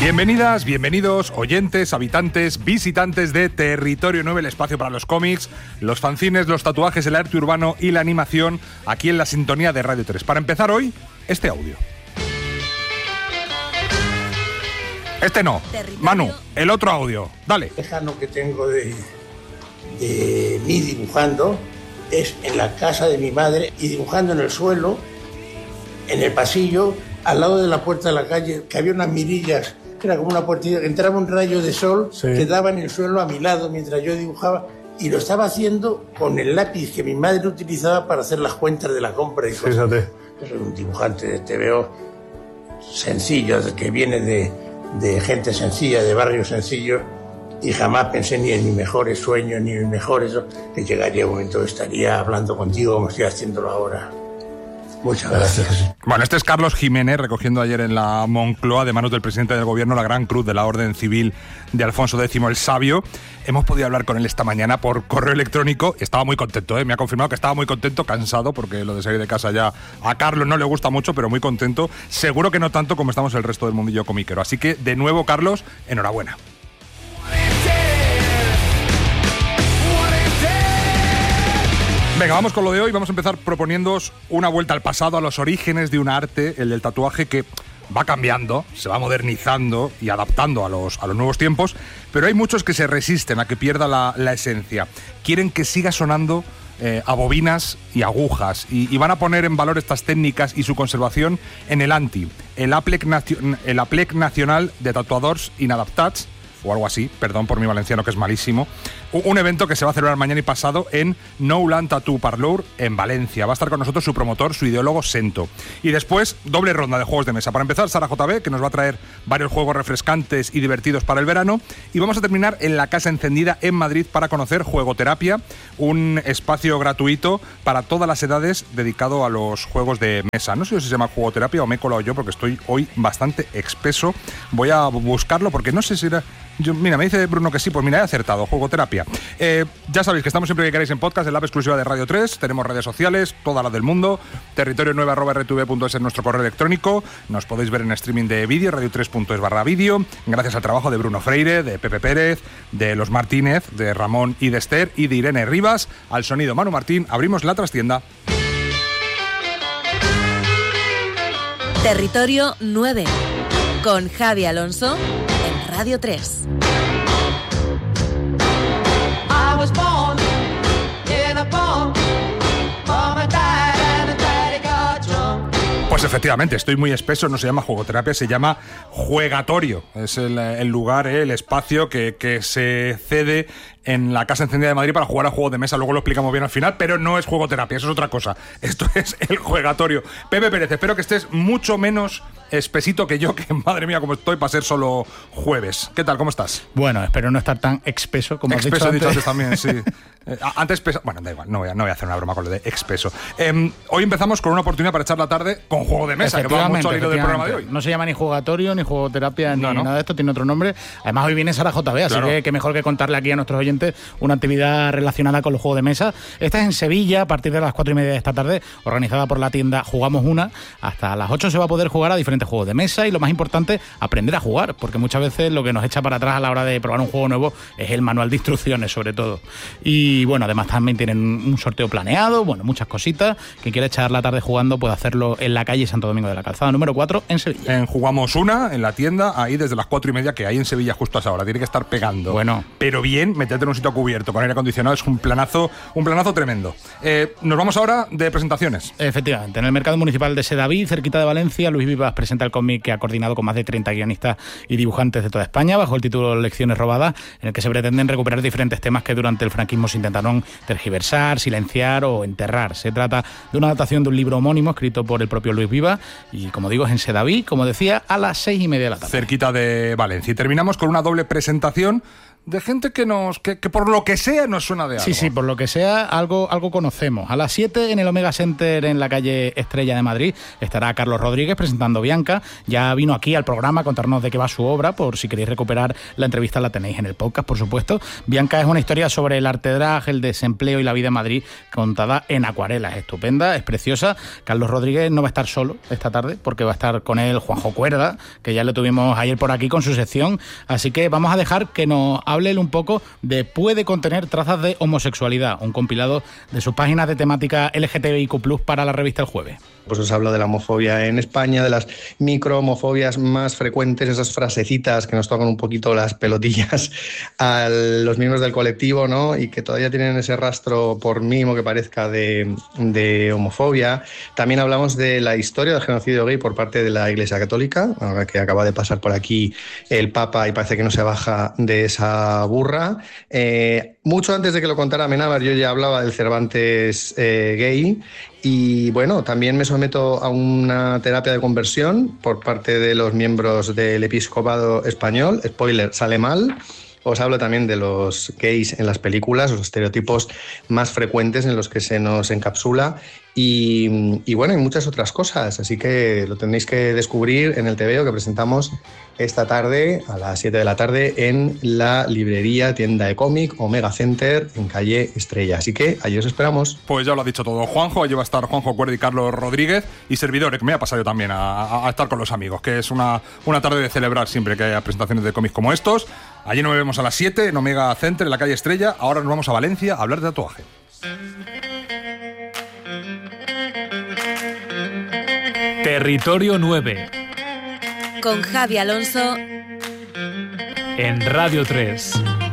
Bienvenidas, bienvenidos, oyentes, habitantes, visitantes de Territorio 9, el espacio para los cómics, los fanzines, los tatuajes, el arte urbano y la animación, aquí en la sintonía de Radio 3. Para empezar hoy, este audio. Este no, Manu, el otro audio, dale. El lejano que tengo de mí dibujando es en la casa de mi madre y dibujando en el suelo, en el pasillo, al lado de la puerta de la calle, que había unas mirillas, que era como una puertilla, que entraba un rayo de sol, que daba en el suelo a mi lado mientras yo dibujaba, y lo estaba haciendo con el lápiz que mi madre utilizaba para hacer las cuentas de la compra y cosas. Fíjate. Yo soy un dibujante, te veo sencillo, que viene de gente sencilla, de barrios sencillos, y jamás pensé ni en mis mejores sueños, ni en mis mejores, que llegaría un momento que estaría hablando contigo como estoy haciéndolo ahora. Muchas gracias. Bueno, este es Carlos Jiménez, recogiendo ayer en la Moncloa, de manos del presidente del gobierno, la Gran Cruz de la Orden Civil de Alfonso X el Sabio. Hemos podido hablar con él esta mañana por correo electrónico. Estaba muy contento, me ha confirmado que estaba muy contento, cansado, porque lo de salir de casa ya a Carlos no le gusta mucho, pero muy contento. Seguro que no tanto como estamos el resto del mundillo comiquero. Así que, de nuevo, Carlos, enhorabuena. Venga, vamos con lo de hoy. Vamos a empezar proponiéndoos una vuelta al pasado, a los orígenes de un arte, el del tatuaje, que va cambiando, se va modernizando y adaptando a los nuevos tiempos, pero hay muchos que se resisten a que pierda la esencia. Quieren que siga sonando a bobinas y agujas, y van a poner en valor estas técnicas y su conservación en el ANTI, el Aplec Nacional de Tatuadors Inadaptats, o algo así, perdón por mi valenciano que es malísimo, un evento que se va a celebrar mañana y pasado en Nou Land Tattoo Parlour en Valencia. Va a estar con nosotros su promotor, su ideólogo Sento. Y después, doble ronda de juegos de mesa. Para empezar, Sara JB, que nos va a traer varios juegos refrescantes y divertidos para el verano. Y vamos a terminar en la Casa Encendida en Madrid para conocer Juegoterapia, un espacio gratuito para todas las edades dedicado a los juegos de mesa. No sé si se llama Juegoterapia o me he colado yo porque estoy hoy bastante espeso. Voy a buscarlo porque no sé si era... Mira, me dice Bruno que sí, pues mira, he acertado, Juegoterapia. Ya sabéis que estamos siempre que queráis en podcast, en la app exclusiva de Radio 3, tenemos redes sociales, todas las del mundo, territorio9@rtv.es es nuestro correo electrónico, nos podéis ver en streaming de vídeo, radio3.es/vídeo, gracias al trabajo de Bruno Freire, de Pepe Pérez, de los Martínez, de Ramón y de Esther y de Irene Rivas, al sonido Manu Martín, abrimos la trastienda. Territorio 9, con Javi Alonso, Radio 3. Pues efectivamente, estoy muy espeso, no se llama Juegoterapia, se llama Juegatorio. Es el lugar, el espacio que se cede en la Casa Encendida de Madrid para jugar a juegos de mesa. Luego lo explicamos bien al final, pero no es Juegoterapia, eso es otra cosa. Esto es el Juegatorio. Pepe Pérez, espero que estés mucho menos espesito que yo, que madre mía, como estoy para ser solo jueves. ¿Qué tal? ¿Cómo estás? Bueno, espero no estar tan espeso como has dicho antes también, sí. Antes pesa... Bueno, da igual, no voy a hacer una broma con lo de expeso. Hoy empezamos con una oportunidad para echar la tarde con juego de mesa, que va mucho al hilo del programa de hoy. No se llama ni Jugatorio, ni Juegoterapia, ni nada de esto, tiene otro nombre. Además, hoy viene Sara JB, así que qué mejor que contarle aquí a nuestros oyentes una actividad relacionada con los juegos de mesa. Esta es en Sevilla, a partir de las 4:30 de esta tarde, organizada por la tienda Jugamos Una. Hasta las 8 se va a poder jugar a diferentes juegos de mesa y lo más importante, aprender a jugar, porque muchas veces lo que nos echa para atrás a la hora de probar un juego nuevo es el manual de instrucciones, sobre todo. Y bueno, además también tienen un sorteo planeado, bueno, muchas cositas. Quien quiera echar la tarde jugando puede hacerlo en la calle Santo Domingo de la Calzada número 4 en Sevilla. En Jugamos Una, en la tienda, ahí desde las 4:30, que hay en Sevilla justo a esa hora. Tiene que estar pegando. Bueno. Pero bien, meterte en un sitio cubierto con aire acondicionado es un planazo tremendo. Nos vamos ahora de presentaciones. Efectivamente, en el Mercado Municipal de Sedaví, cerquita de Valencia, Luis Vivas presenta el cómic que ha coordinado con más de 30 guionistas y dibujantes de toda España, bajo el título Lecciones robadas, en el que se pretenden recuperar diferentes temas que durante el franquismo se intentaron tergiversar, silenciar o enterrar. Se trata de una adaptación de un libro homónimo escrito por el propio Luis Vivas y, como digo, es en Sedaví, como decía, a las 6:30 de la tarde. Cerquita de Valencia. Y terminamos con una doble presentación de gente que por lo que sea nos suena de algo. Sí, por lo que sea, algo conocemos. A las 7 en el Omega Center en la calle Estrella de Madrid estará Carlos Rodríguez presentando Bianca. Ya vino aquí al programa a contarnos de qué va su obra, por si queréis recuperar la entrevista la tenéis en el podcast, por supuesto. Bianca es una historia sobre el arte drag, el desempleo y la vida en Madrid, contada en acuarelas. Es estupenda, es preciosa. Carlos Rodríguez no va a estar solo esta tarde, porque va a estar con él Juanjo Cuerda, que ya lo tuvimos ayer por aquí con su sección. Así que vamos a dejar que nos hable un poco de Puede contener trazas de homosexualidad, un compilado de sus páginas de temática LGTBIQ+ para la revista El Jueves. Pues os hablo de la homofobia en España, de las microhomofobias más frecuentes, esas frasecitas que nos tocan un poquito las pelotillas a los miembros del colectivo, ¿no? Y que todavía tienen ese rastro, por mínimo que parezca, de homofobia. También hablamos de la historia del genocidio gay por parte de la Iglesia Católica, ahora que acaba de pasar por aquí el Papa y parece que no se baja de esa burra. Mucho antes de que lo contara Amenábar, yo ya hablaba del Cervantes gay. Y bueno, también me someto a una terapia de conversión por parte de los miembros del episcopado español. Spoiler, sale mal. Os hablo también de los gays en las películas, los estereotipos más frecuentes en los que se nos encapsula y bueno, y muchas otras cosas. Así que lo tendréis que descubrir en el TVO que presentamos esta tarde a las 7 de la tarde en la librería, tienda de cómic Omega Center en calle Estrella. Así que allí os esperamos. Pues ya lo ha dicho todo Juanjo. Allí va a estar Juanjo Cuerda y Carlos Rodríguez y servidor, que me ha pasado yo también a estar con los amigos, que es una tarde de celebrar siempre que haya presentaciones de cómics como estos. Allí nos vemos a las 7 en Omega Center en la calle Estrella. Ahora nos vamos a Valencia a hablar de tatuaje. Territorio 9 con Javi Alonso en Radio 3.